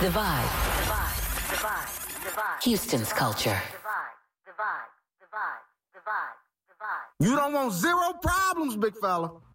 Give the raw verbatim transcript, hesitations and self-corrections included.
The Vibe. The Vibe. The Vibe. The Vibe. Houston's culture. The Vibe. The Vibe. The Vibe. The Vibe. The Vibe. You don't want zero problems, big fella.